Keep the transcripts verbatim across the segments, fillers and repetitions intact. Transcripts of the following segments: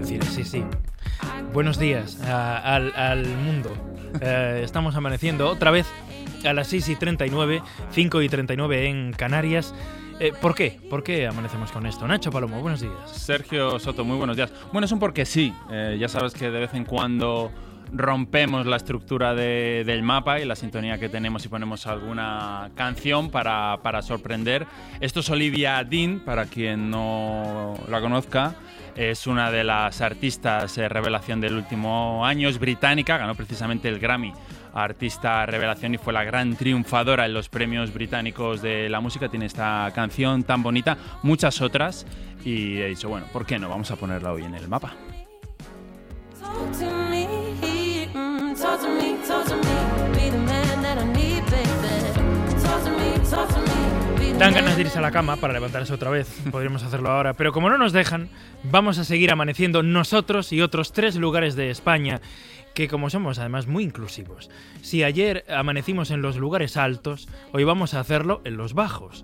decir, sí, sí. Buenos días a, al, al mundo. Eh, estamos amaneciendo otra vez a las seis y treinta y nueve, cinco y treinta y nueve en Canarias. Eh, ¿Por qué? ¿Por qué amanecemos con esto? Nacho Palomo, buenos días. Sergio Soto, muy buenos días. Bueno, es un porque sí. Eh, ya sabes que de vez en cuando rompemos la estructura de, del mapa y la sintonía que tenemos y ponemos alguna canción para, para sorprender. Esto es Olivia Dean, para quien no la conozca. Es una de las artistas eh, revelación del último año, es británica, ganó precisamente el Grammy a Artista Revelación y fue la gran triunfadora en los premios británicos de la música. Tiene esta canción tan bonita, muchas otras, y he dicho, bueno, ¿por qué no? Vamos a ponerla hoy en el mapa. Dan ganas de irse a la cama para levantarse otra vez, podríamos hacerlo ahora, pero como no nos dejan, vamos a seguir amaneciendo nosotros y otros tres lugares de España, que como somos además muy inclusivos, si ayer amanecimos en los lugares altos, hoy vamos a hacerlo en los bajos.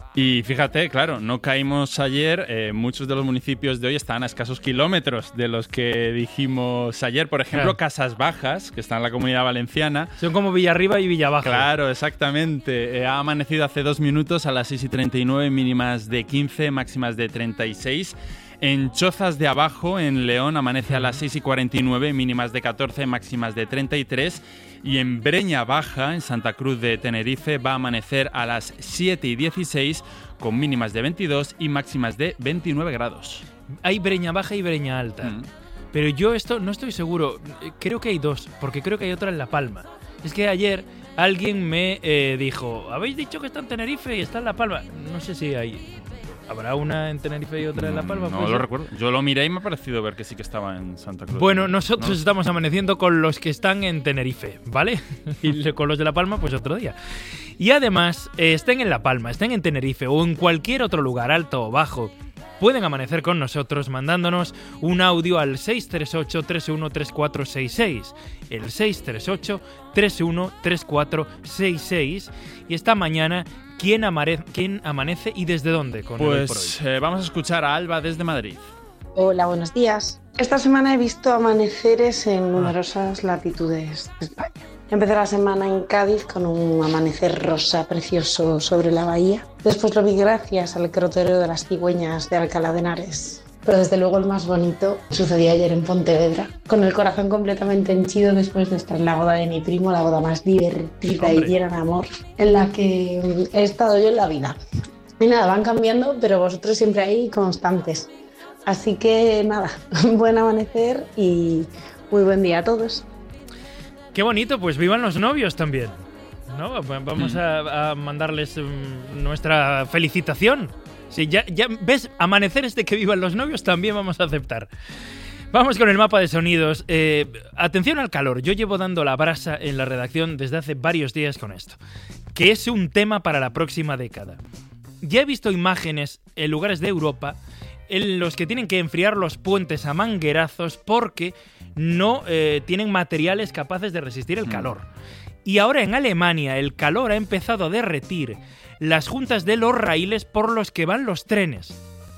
Y fíjate, claro, no caímos ayer, eh, muchos de los municipios de hoy están a escasos kilómetros de los que dijimos ayer. Por ejemplo, claro. Casas Bajas, que está en la Comunidad Valenciana. Son como Villarriba y Villabaja. Claro, exactamente. Eh, ha amanecido hace dos minutos a las seis y treinta y nueve, mínimas de quince, máximas de treinta y seis. En Chozas de Abajo, en León, amanece a las seis y cuarenta y nueve, mínimas de catorce, máximas de treinta y tres. Y en Breña Baja, en Santa Cruz de Tenerife, va a amanecer a las siete y dieciséis, con mínimas de veintidós y máximas de veintinueve grados. Hay Breña Baja y Breña Alta. Mm. Pero yo esto no estoy seguro. Creo que hay dos, porque creo que hay otra en La Palma. Es que ayer alguien me eh, dijo, habéis dicho que está en Tenerife y está en La Palma. No sé si hay... ¿Habrá una en Tenerife y otra en La Palma? No lo recuerdo. Yo lo miré y me ha parecido ver que sí que estaba en Santa Cruz. Bueno, nosotros ¿no? estamos amaneciendo con los que están en Tenerife, ¿vale? Y con los de La Palma, pues otro día. Y además, eh, estén en La Palma, estén en Tenerife o en cualquier otro lugar, alto o bajo, pueden amanecer con nosotros mandándonos un audio al seis tres ocho, tres uno tres cuatro seis seis. El seis tres ocho, tres uno tres cuatro seis seis. Y esta mañana... ¿Quién, amare- ¿Quién amanece y desde dónde? Con pues eh, vamos a escuchar a Alba desde Madrid. Hola, buenos días. Esta semana he visto amaneceres en numerosas latitudes de España. Empecé la semana en Cádiz con un amanecer rosa precioso sobre la bahía. Después lo vi gracias al crotero de las cigüeñas de Alcalá de Henares. Pero desde luego el más bonito sucedió ayer en Pontevedra, con el corazón completamente henchido después de estar en la boda de mi primo, la boda más divertida ¡Hombre! Y llena de amor en la que he estado yo en la vida. Y nada, van cambiando, pero vosotros siempre ahí constantes. Así que nada, buen amanecer y muy buen día a todos. Qué bonito, pues vivan los novios también, ¿no? Vamos a, a mandarles um, nuestra felicitación. Sí, ya, ya ves, amaneceres de que vivan los novios también vamos a aceptar. Vamos con el mapa de sonidos. Eh, atención al calor. Yo llevo dando la brasa en la redacción desde hace varios días con esto, que es un tema para la próxima década. Ya he visto imágenes en lugares de Europa en los que tienen que enfriar los puentes a manguerazos porque no eh, tienen materiales capaces de resistir el calor. Y ahora en Alemania el calor ha empezado a derretir las juntas de los raíles por los que van los trenes.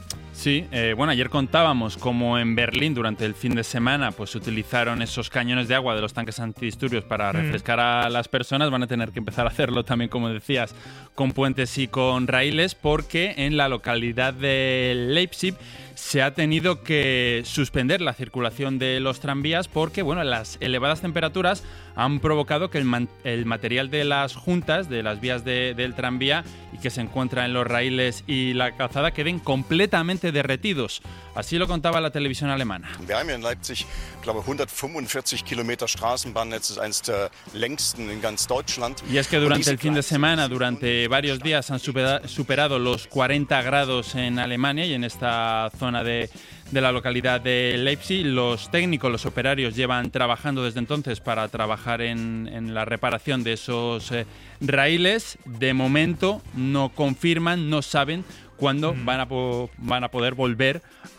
Sí, eh, bueno, ayer contábamos cómo en Berlín durante el fin de semana pues utilizaron esos cañones de agua de los tanques antidisturbios para refrescar a las personas. Van a tener que empezar a hacerlo también, como decías, con puentes y con raíles, porque en la localidad de Leipzig se ha tenido que suspender la circulación de los tranvías porque, bueno, las elevadas temperaturas han provocado que el, man- el material de las juntas, de las vías de- del tranvía y que se encuentra en los raíles y la calzada queden completamente derretidos. Así lo contaba la televisión alemana. Wir haben en Leipzig, glaube hundertfünfundvierzig Kilometer Straßenbahnnetz, es eines der längsten in ganz Deutschland. Y es que durante el fin de semana, durante varios días, han supera- superado los cuarenta grados en Alemania y en esta zona de, de la localidad de Leipzig. Los técnicos, los operarios, llevan trabajando desde entonces para trabajar en, en la reparación de esos eh, raíles. De momento no confirman, no saben cuándo mm. van, a po- van a poder volver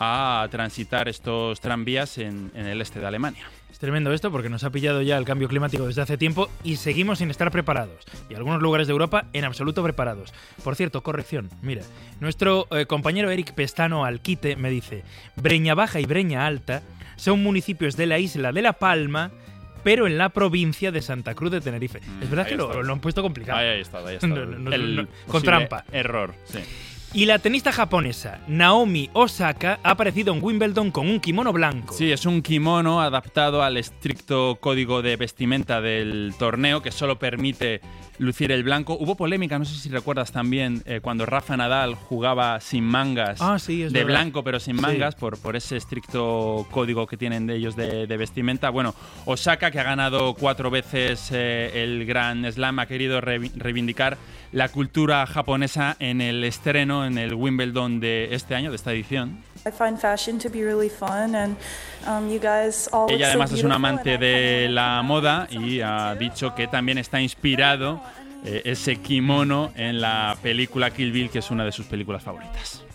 a transitar estos tranvías en, en el este de Alemania. Es tremendo esto porque nos ha pillado ya el cambio climático desde hace tiempo y seguimos sin estar preparados. Y algunos lugares de Europa en absoluto preparados. Por cierto, corrección, mira, nuestro eh, compañero Eric Pestano Alquite me dice: Breña Baja y Breña Alta son municipios de la isla de La Palma, pero en la provincia de Santa Cruz de Tenerife. Mm, es verdad que lo, lo han puesto complicado. Ahí, ahí está, ahí está. No, no, no, el no, con trampa. Error, sí. Y la tenista japonesa Naomi Osaka ha aparecido en Wimbledon con un kimono blanco. Sí, es un kimono adaptado al estricto código de vestimenta del torneo que solo permite lucir el blanco. Hubo polémica, no sé si recuerdas también, eh, cuando Rafa Nadal jugaba sin mangas, ah, sí, es de verdad. blanco pero sin mangas, sí. por, por ese estricto código que tienen de ellos de, de vestimenta. Bueno, Osaka, que ha ganado cuatro veces eh, el Grand Slam, ha querido re- reivindicar la cultura japonesa en el estreno en el Wimbledon de este año, de esta edición. Ella además es una amante de la moda y ha dicho que también está inspirado eh, ese kimono en la película Kill Bill, que es una de sus películas favoritas.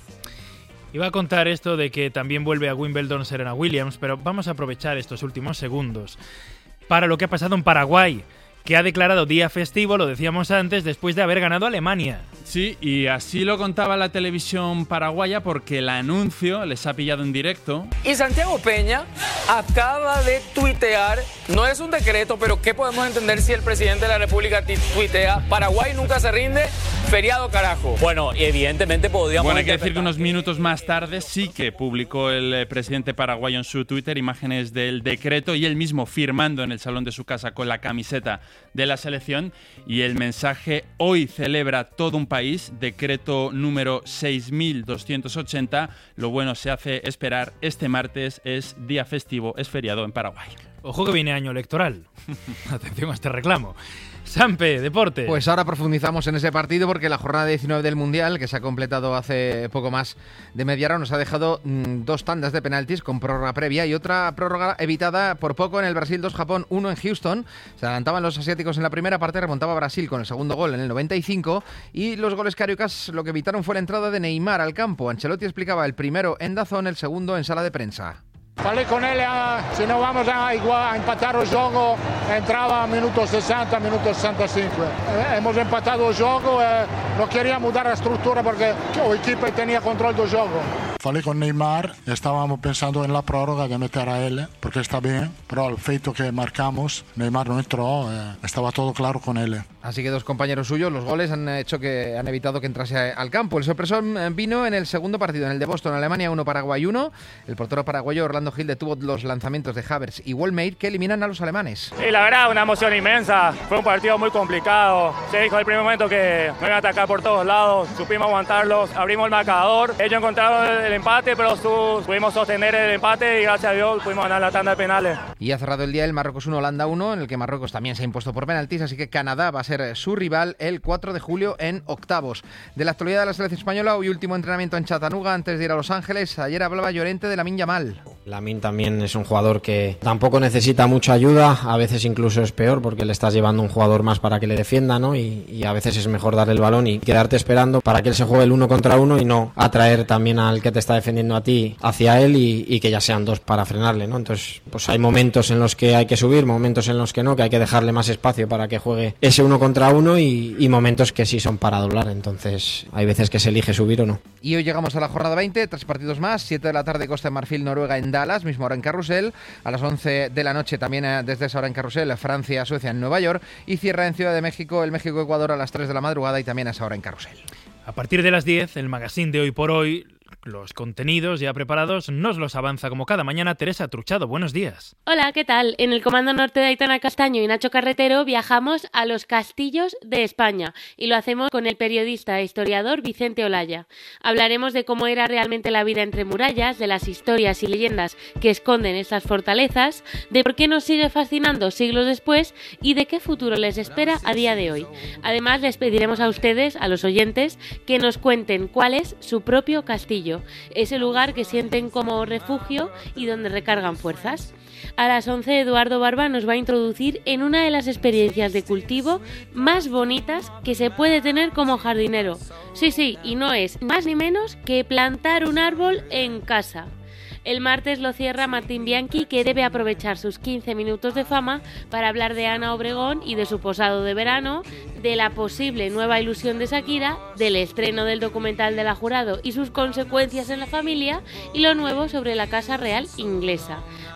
Iba a contar esto de que también vuelve a Wimbledon Serena Williams, pero vamos a aprovechar estos últimos segundos para lo que ha pasado en Paraguay, que ha declarado día festivo, lo decíamos antes, después de haber ganado a Alemania. Sí, y así lo contaba la televisión paraguaya porque el anuncio les ha pillado en directo. Y Santiago Peña acaba de tuitear, no es un decreto, pero ¿qué podemos entender si el presidente de la República tuitea? Paraguay nunca se rinde, feriado carajo. Bueno, evidentemente podríamos... Bueno, hay que decir que unos minutos más tarde sí que publicó el presidente paraguayo en su Twitter imágenes del decreto y él mismo firmando en el salón de su casa con la camiseta de la selección, y el mensaje: hoy celebra todo un país, decreto número seis mil doscientos ochenta, lo bueno se hace esperar, este martes es día festivo, es feriado en Paraguay. Ojo que viene año electoral. Atención a este reclamo. Sampe, deporte. Pues ahora profundizamos en ese partido porque la jornada diecinueve del Mundial, que se ha completado hace poco más de media hora, nos ha dejado mmm, dos tandas de penaltis con prórroga previa y otra prórroga evitada por poco en el Brasil dos Japón uno en Houston. Se adelantaban los asiáticos en la primera parte, remontaba Brasil con el segundo gol en el noventa y cinco y los goles cariocas lo que evitaron fue la entrada de Neymar al campo. Ancelotti explicaba el primero en DAZN, el segundo en sala de prensa. Falei con él, uh, si no vamos a, igual, a empatar el juego, entraba a minuto sesenta, minuto sesenta y cinco. Eh, hemos empatado el juego, eh, no quería mudar la estructura porque el equipo tenía control del juego. Falei con Neymar, estábamos pensando en la prórroga de meter a él, porque está bien, pero el feito que marcamos, Neymar no entró, eh, estaba todo claro con él. Así que dos compañeros suyos, los goles han hecho que han evitado que entrase al campo. El sorpresón vino en el segundo partido, en el de Boston, Alemania uno, Paraguay uno. El portero paraguayo Orlando Gil detuvo los lanzamientos de Havertz y Wellmade, que eliminan a los alemanes. Y la verdad, una emoción inmensa. Fue un partido muy complicado. Se dijo al primer momento que nos iban a atacar por todos lados. Supimos aguantarlos, abrimos el marcador. Ellos encontraron el empate, pero pudimos sostener el empate y gracias a Dios pudimos ganar la tanda de penales. Y ha cerrado el día el Marruecos uno, Holanda uno, en el que Marruecos también se ha impuesto por penaltis, así que Canadá va a ser su rival el cuatro de julio en octavos. De la actualidad de la selección española, hoy último entrenamiento en Chattanooga antes de ir a Los Ángeles. Ayer hablaba Llorente de Lamine Yamal. Lamine también es un jugador que tampoco necesita mucha ayuda, a veces incluso es peor porque le estás llevando un jugador más para que le defienda, ¿no? Y, y a veces es mejor darle el balón y quedarte esperando para que él se juegue el uno contra uno y no atraer también al que te está defendiendo a ti hacia él y, y que ya sean dos para frenarle, ¿no? Entonces, pues hay momentos en los que hay que subir, momentos en los que no, que hay que dejarle más espacio para que juegue ese uno contra uno y, y momentos que sí son para doblar, entonces hay veces que se elige subir o no. Y hoy llegamos a la jornada veinte, tres partidos más, siete de la tarde Costa de Marfil, Noruega en Dallas, mismo hora en Carrusel, a las once de la noche también desde esa hora en Carrusel, Francia, Suecia en Nueva York y cierra en Ciudad de México el México-Ecuador a las tres de la madrugada y también a esa hora en Carrusel. A partir de las diez, el magazine de Hoy por Hoy, los contenidos ya preparados, nos los avanza como cada mañana Teresa Truchado. Buenos días. Hola, ¿qué tal? En el Comando Norte de Aitana Castaño y Nacho Carretero viajamos a los castillos de España y lo hacemos con el periodista e historiador Vicente Olaya. Hablaremos de cómo era realmente la vida entre murallas, de las historias y leyendas que esconden estas fortalezas, de por qué nos sigue fascinando siglos después y de qué futuro les espera a día de hoy. Además, les pediremos a ustedes, a los oyentes, que nos cuenten cuál es su propio castillo, ese lugar que sienten como refugio y donde recargan fuerzas. A las once, Eduardo Barba nos va a introducir en una de las experiencias de cultivo más bonitas que se puede tener como jardinero. Sí, sí, y no es más ni menos que plantar un árbol en casa. El martes lo cierra Martín Bianchi, que debe aprovechar sus quince minutos de fama para hablar de Ana Obregón y de su posado de verano, de la posible nueva ilusión de Shakira, del estreno del documental de La Jurado y sus consecuencias en la familia y lo nuevo sobre la Casa Real inglesa.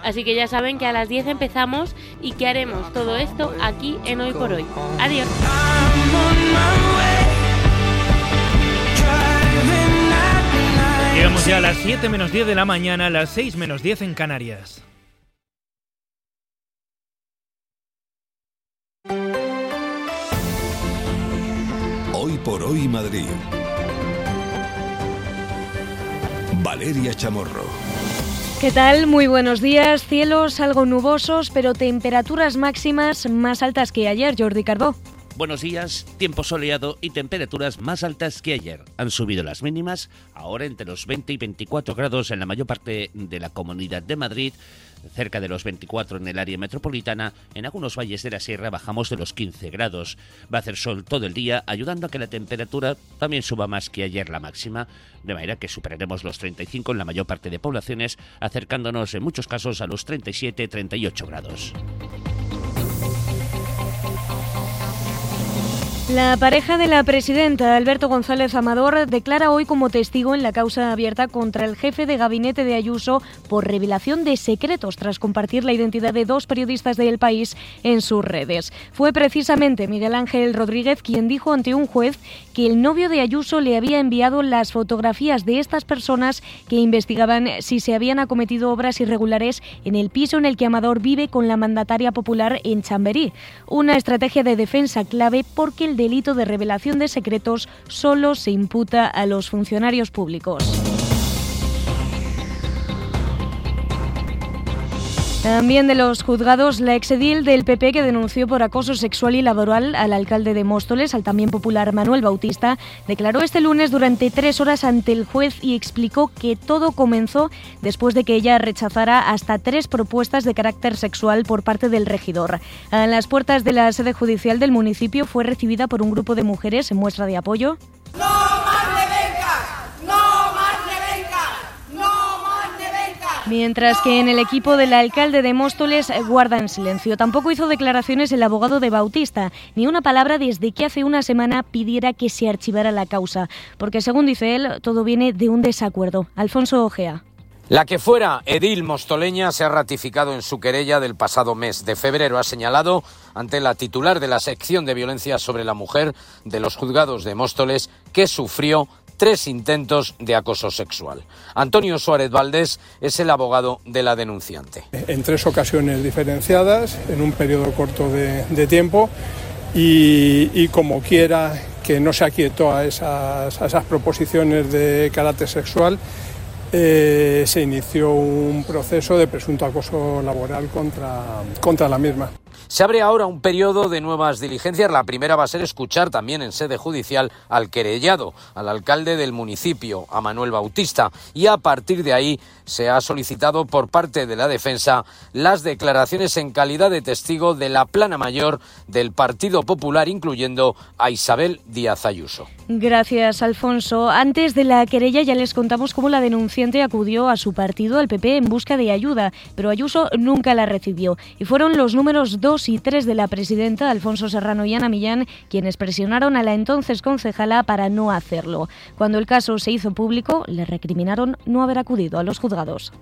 Así que ya saben que a las diez empezamos y que haremos todo esto aquí en Hoy por Hoy. Adiós. Llegamos ya a las siete menos diez de la mañana, a las seis menos diez en Canarias. Hoy por Hoy Madrid. Valeria Chamorro. ¿Qué tal? Muy buenos días. Cielos algo nubosos, pero temperaturas máximas más altas que ayer, Jordi Carbó. Buenos días, tiempo soleado y temperaturas más altas que ayer. Han subido las mínimas, ahora entre los veinte y veinticuatro grados en la mayor parte de la Comunidad de Madrid, cerca de los veinticuatro en el área metropolitana. En algunos valles de la sierra bajamos de los quince grados. Va a hacer sol todo el día, ayudando a que la temperatura también suba más que ayer la máxima, de manera que superaremos los treinta y cinco en la mayor parte de poblaciones, acercándonos en muchos casos a los treinta y siete a treinta y ocho grados. La pareja de la presidenta, Alberto González Amador, declara hoy como testigo en la causa abierta contra el jefe de gabinete de Ayuso por revelación de secretos tras compartir la identidad de dos periodistas de El País en sus redes. Fue precisamente Miguel Ángel Rodríguez quien dijo ante un juez que el novio de Ayuso le había enviado las fotografías de estas personas que investigaban si se habían acometido obras irregulares en el piso en el que Amador vive con la mandataria popular en Chamberí. Una estrategia de defensa clave porque el delito de revelación de secretos solo se imputa a los funcionarios públicos. También de los juzgados, la exedil del P P que denunció por acoso sexual y laboral al alcalde de Móstoles, al también popular Manuel Bautista, declaró este lunes durante tres horas ante el juez y explicó que todo comenzó después de que ella rechazara hasta tres propuestas de carácter sexual por parte del regidor. A las puertas de la sede judicial del municipio fue recibida por un grupo de mujeres en muestra de apoyo. ¡No más Nevenka! ¡No más Nevenka! ¡No más Nevenka! Mientras que en el equipo del alcalde de Móstoles guardan silencio. Tampoco hizo declaraciones el abogado de Bautista, ni una palabra desde que hace una semana pidiera que se archivara la causa, porque según dice él, todo viene de un desacuerdo. Alfonso Ojea. La que fuera edil mostoleña se ha ratificado en su querella del pasado mes de febrero. Ha señalado ante la titular de la sección de violencia sobre la mujer de los juzgados de Móstoles que sufrió tres intentos de acoso sexual. Antonio Suárez Valdés es el abogado de la denunciante. En tres ocasiones diferenciadas, en un periodo corto de, de tiempo y, y como quiera que no se aquietó a esas, a esas proposiciones de carácter sexual, eh, se inició un proceso de presunto acoso laboral contra, contra la misma. Se abre ahora un periodo de nuevas diligencias. La primera va a ser escuchar también en sede judicial al querellado, al alcalde del municipio, a Manuel Bautista, y a partir de ahí se ha solicitado por parte de la defensa las declaraciones en calidad de testigo de la plana mayor del Partido Popular, incluyendo a Isabel Díaz Ayuso. Gracias, Alfonso. Antes de la querella ya les contamos cómo la denunciante acudió a su partido, al P P, en busca de ayuda, pero Ayuso nunca la recibió. Y fueron los números dos y tres de la presidenta, Alfonso Serrano y Ana Millán, quienes presionaron a la entonces concejala para no hacerlo. Cuando el caso se hizo público, le recriminaron no haber acudido a los juzgados.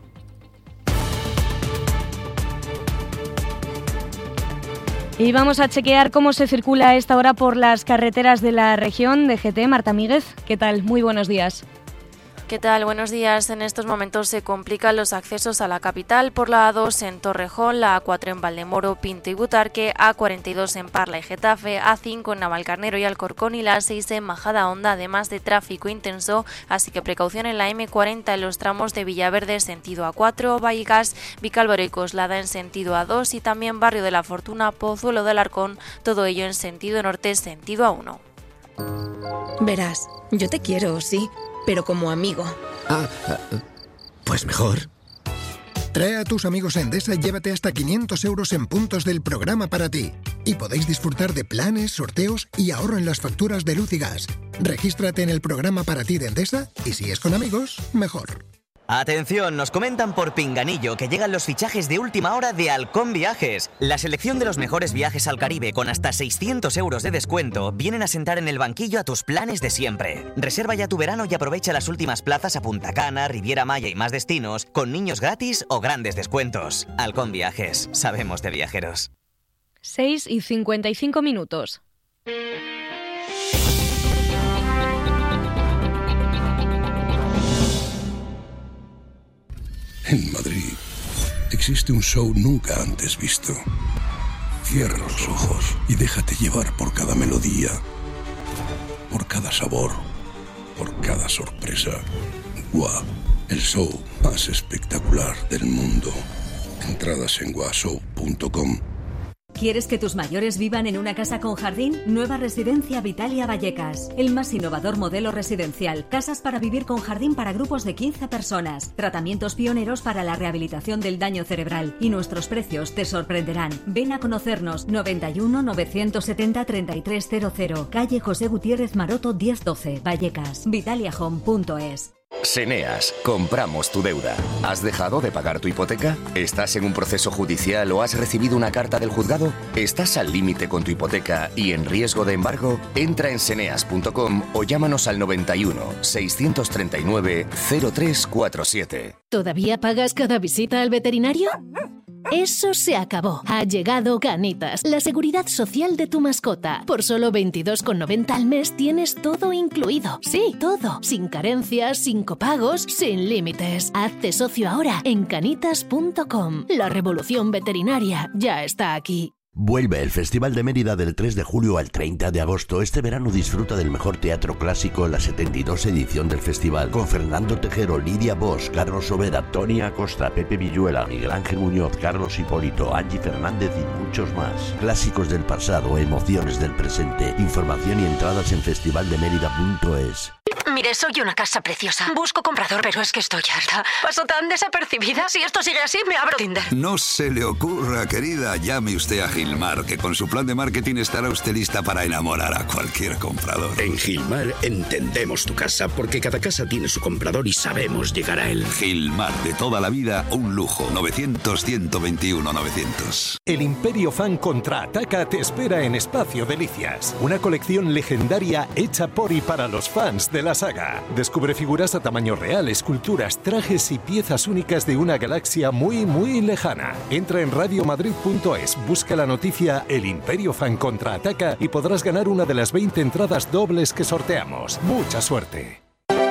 Y vamos a chequear cómo se circula a esta hora por las carreteras de la región de G T. Marta Míguez, ¿qué tal? Muy buenos días. ¿Qué tal? Buenos días. En estos momentos se complican los accesos a la capital por la A dos en Torrejón, la A cuatro en Valdemoro, Pinto y Butarque, A cuarenta y dos en Parla y Getafe, A cinco en Navalcarnero y Alcorcón y la A seis en Majadahonda, además de tráfico intenso, así que precaución en la M cuarenta en los tramos de Villaverde sentido A cuatro, Vallecas, Vicálvaro y Coslada en sentido A dos y también Barrio de la Fortuna, Pozuelo del Arcón, todo ello en sentido norte sentido A uno. Verás, yo te quiero, sí, pero como amigo. Ah, pues mejor. Trae a tus amigos a Endesa y llévate hasta quinientos euros en puntos del programa para ti. Y podéis disfrutar de planes, sorteos y ahorro en las facturas de luz y gas. Regístrate en el programa para ti de Endesa y si es con amigos, mejor. Atención, nos comentan por Pinganillo que llegan los fichajes de última hora de Halcón Viajes. La selección de los mejores viajes al Caribe con hasta seiscientos euros de descuento vienen a sentar en el banquillo a tus planes de siempre. Reserva ya tu verano y aprovecha las últimas plazas a Punta Cana, Riviera Maya y más destinos con niños gratis o grandes descuentos. Halcón Viajes, sabemos de viajeros. seis y cincuenta y cinco minutos. En Madrid existe un show nunca antes visto. Cierra los ojos y déjate llevar por cada melodía, por cada sabor, por cada sorpresa. Gua, el show más espectacular del mundo. Entradas en guashow punto com. ¿Quieres que tus mayores vivan en una casa con jardín? Nueva Residencia Vitalia Vallecas. El más innovador modelo residencial. Casas para vivir con jardín para grupos de quince personas. Tratamientos pioneros para la rehabilitación del daño cerebral. Y nuestros precios te sorprenderán. Ven a conocernos. noventa y uno, novecientos setenta, treinta y tres cero cero. Calle José Gutiérrez Maroto diez doce. Vallecas. Vitalia Home punto es. Seneas, compramos tu deuda. ¿Has dejado de pagar tu hipoteca? ¿Estás en un proceso judicial o has recibido una carta del juzgado? ¿Estás al límite con tu hipoteca y en riesgo de embargo? Entra en seneas punto com o llámanos al noventa y uno, seiscientos treinta y nueve, cero tres cuarenta y siete. ¿Todavía pagas cada visita al veterinario? Eso se acabó. Ha llegado Canitas, la seguridad social de tu mascota. Por solo veintidós con noventa al mes tienes todo incluido. Sí, todo. Sin carencias, sin copagos, sin límites. Hazte socio ahora en canitas punto com. La revolución veterinaria ya está aquí. Vuelve el Festival de Mérida del tres de julio al treinta de agosto. Este verano disfruta del mejor teatro clásico, la setenta y dos edición del festival, con Fernando Tejero, Lidia Bosch, Carlos Sobera, Tony Acosta, Pepe Villuela, Miguel Ángel Muñoz, Carlos Hipólito, Angie Fernández y muchos más. Clásicos del pasado, emociones del presente. Información y entradas en festival de mérida punto es. Mire, soy una casa preciosa. Busco comprador, pero es que estoy harta. Paso tan desapercibida. Si esto sigue así, me abro Tinder. No se le ocurra, querida. Llame usted a Gilmar, que con su plan de marketing estará usted lista para enamorar a cualquier comprador. En Gilmar entendemos tu casa, porque cada casa tiene su comprador y sabemos llegar a él. Gilmar, de toda la vida, un lujo. novecientos, ciento veintiuno, novecientos. El Imperio Fan contraataca te espera en Espacio Delicias. Una colección legendaria hecha por y para los fans de la saga. Descubre figuras a tamaño real, esculturas, trajes y piezas únicas de una galaxia muy, muy lejana. Entra en radio madrid punto es, busca la noticia El Imperio Fan contraataca y podrás ganar una de las veinte entradas dobles que sorteamos. ¡Mucha suerte!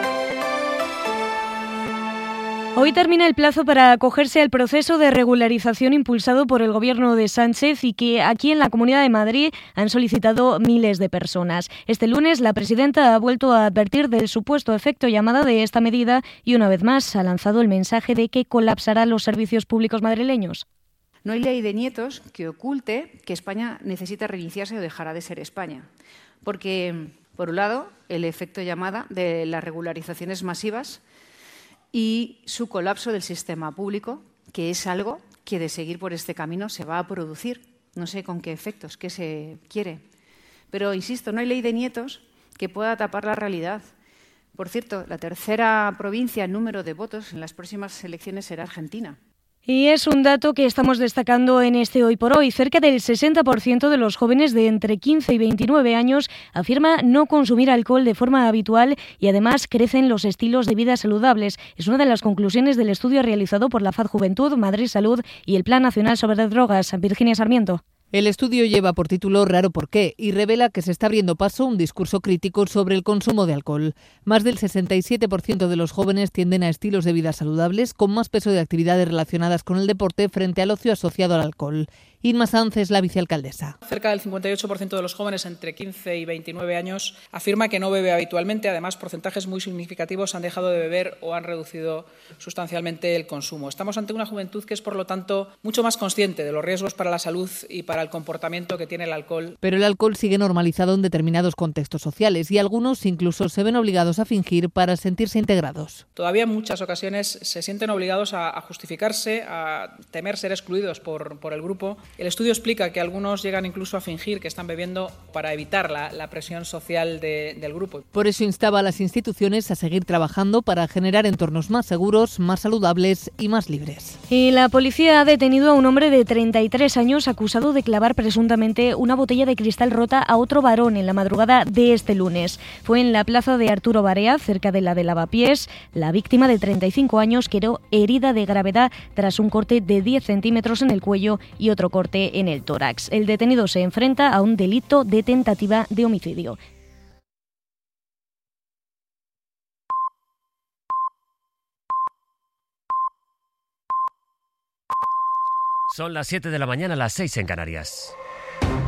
Hoy termina el plazo para acogerse al proceso de regularización impulsado por el gobierno de Sánchez y que aquí en la Comunidad de Madrid han solicitado miles de personas. Este lunes la presidenta ha vuelto a advertir del supuesto efecto llamada de esta medida y una vez más ha lanzado el mensaje de que colapsará los servicios públicos madrileños. No hay ley de nietos que oculte que España necesita reiniciarse o dejará de ser España. Porque, por un lado, el efecto llamada de las regularizaciones masivas y su colapso del sistema público, que es algo que de seguir por este camino se va a producir. No sé con qué efectos, qué se quiere. Pero, insisto, no hay ley de nietos que pueda tapar la realidad. Por cierto, la tercera provincia en número de votos en las próximas elecciones será Argentina. Y es un dato que estamos destacando en este Hoy por Hoy. Cerca del sesenta por ciento de los jóvenes de entre quince y veintinueve años afirma no consumir alcohol de forma habitual y además crecen los estilos de vida saludables. Es una de las conclusiones del estudio realizado por la F A D Juventud, Madrid Salud y el Plan Nacional sobre Drogas. Virginia Sarmiento. El estudio lleva por título Raro por qué y revela que se está abriendo paso a un discurso crítico sobre el consumo de alcohol. Más del sesenta y siete por ciento de los jóvenes tienden a estilos de vida saludables con más peso de actividades relacionadas con el deporte frente al ocio asociado al alcohol. Inma Sanz es la vicealcaldesa. Cerca del cincuenta y ocho por ciento de los jóvenes entre quince y veintinueve años afirma que no bebe habitualmente. Además, porcentajes muy significativos han dejado de beber o han reducido sustancialmente el consumo. Estamos ante una juventud que es, por lo tanto, mucho más consciente de los riesgos para la salud y para el comportamiento que tiene el alcohol. Pero el alcohol sigue normalizado en determinados contextos sociales y algunos incluso se ven obligados a fingir para sentirse integrados. Todavía en muchas ocasiones se sienten obligados a, a justificarse, a temer ser excluidos por, por el grupo El estudio explica que algunos llegan incluso a fingir que están bebiendo para evitar la, la presión social de, del grupo. Por eso instaba a las instituciones a seguir trabajando para generar entornos más seguros, más saludables y más libres. Y la policía ha detenido a un hombre de treinta y tres años acusado de clavar presuntamente una botella de cristal rota a otro varón en la madrugada de este lunes. Fue en la plaza de Arturo Barea, cerca de la de Lavapiés. La víctima de treinta y cinco años quedó herida de gravedad tras un corte de diez centímetros en el cuello y otro corte en el tórax. El detenido se enfrenta a un delito de tentativa de homicidio. Son las siete de la mañana, las seis en Canarias.